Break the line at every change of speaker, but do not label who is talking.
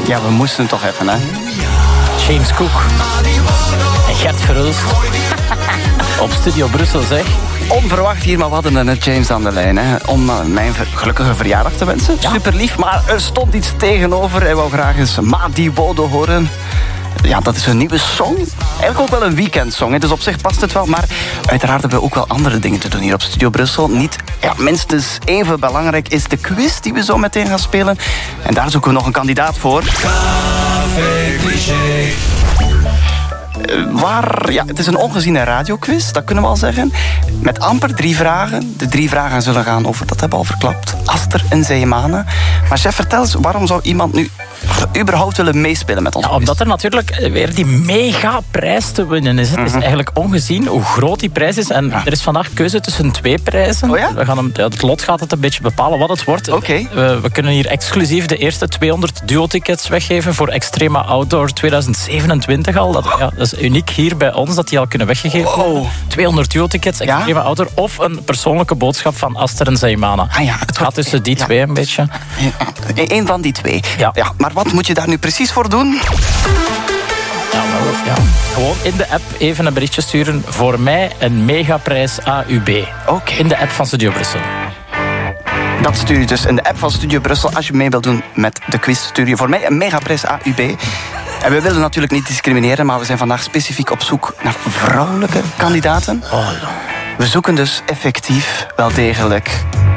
Ja, we moesten toch even, hè.
James Cook en Gert Verhulst op Studio Brussel, zeg.
Onverwacht hier, maar we hadden net James aan de lijn. Hè, om mijn gelukkige verjaardag te wensen. Ja. Super lief, maar er stond iets tegenover. Hij wou graag eens Madi Bodo horen. Ja, dat is een nieuwe song. Eigenlijk ook wel een weekendsong. Dus op zich past het wel. Maar uiteraard hebben we ook wel andere dingen te doen hier op Studio Brussel. Niet minstens even belangrijk is de quiz die we zo meteen gaan spelen. En daar zoeken we nog een kandidaat voor. Café Cliché. Het is een ongeziene radioquiz, dat kunnen we al zeggen. Met amper 3 vragen. De 3 vragen zullen gaan over, dat hebben we al verklapt, Aster en Zeemane. Maar chef, vertel eens, waarom zou iemand nu überhaupt willen meespelen met ons?
Ja, omdat er natuurlijk weer die mega prijs te winnen is. Het is eigenlijk ongezien hoe groot die prijs is. En er is vandaag keuze tussen 2 prijzen.
Oh ja?
Het lot gaat het een beetje bepalen wat het wordt.
Okay.
We kunnen hier exclusief de eerste 200 duo-tickets weggeven voor Extrema Outdoor 2027 al. Dat is uniek hier bij ons, dat die al kunnen weggegeven worden. 200 duo-tickets, Extrema Outdoor. Of een persoonlijke boodschap van Aster en Zeemane. Het gaat tussen die 2 een beetje.
Eén van die 2.
Ja.
Maar wat moet je daar nu precies voor doen?
Gewoon in de app even een berichtje sturen. Voor mij een megaprijs AUB. In de app van Studio Brussel.
Dat stuur je dus in de app van Studio Brussel. Als je mee wilt doen met de quiz, stuur je voor mij een megaprijs AUB. En we willen natuurlijk niet discrimineren, maar we zijn vandaag specifiek op zoek naar vrouwelijke kandidaten. We zoeken dus effectief wel degelijk